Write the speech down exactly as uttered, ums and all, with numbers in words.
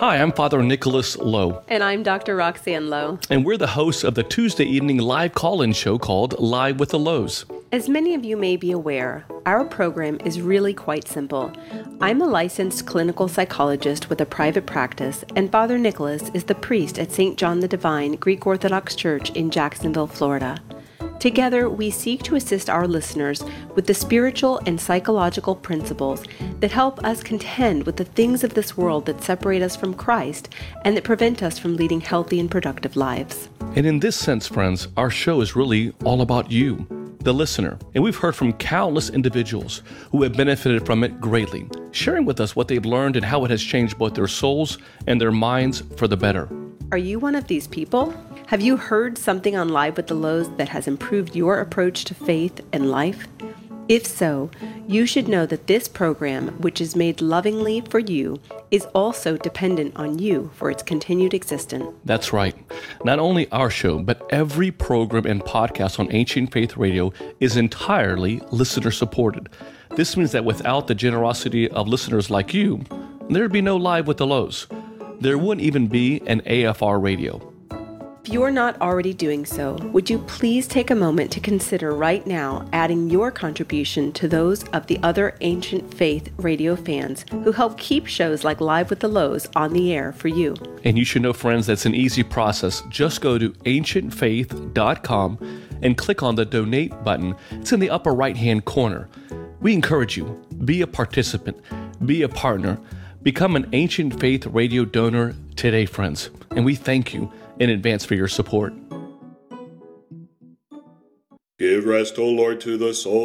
Hi, I'm Father Nicholas Lowe. And I'm Doctor Roxanne Lowe. And we're the hosts of the Tuesday evening live call-in show called Live with the Lows. As many of you may be aware, our program is really quite simple. I'm a licensed clinical psychologist with a private practice, and Father Nicholas is the priest at Saint John the Divine Greek Orthodox Church in Jacksonville, Florida. Together, we seek to assist our listeners with the spiritual and psychological principles that help us contend with the things of this world that separate us from Christ and that prevent us from leading healthy and productive lives. And in this sense, friends, our show is really all about you, the listener. And we've heard from countless individuals who have benefited from it greatly, sharing with us what they've learned and how it has changed both their souls and their minds for the better. Are you one of these people? Have you heard something on Live with the Lows that has improved your approach to faith and life? If so, you should know that this program, which is made lovingly for you, is also dependent on you for its continued existence. That's right. Not only our show, but every program and podcast on Ancient Faith Radio is entirely listener-supported. This means that without the generosity of listeners like you, there'd be no Live with the Lows. There wouldn't even be an A F R radio. If you're not already doing so, would you please take a moment to consider right now adding your contribution to those of the other Ancient Faith radio fans who help keep shows like Live with the Lows on the air for you. And you should know, friends, that's an easy process. Just go to ancient faith dot com and click on the donate button. It's in the upper right-hand corner. We encourage you, be a participant, be a partner, become an Ancient Faith radio donor today, friends. And we thank you in advance for your support. Give rest, O Lord, to the soul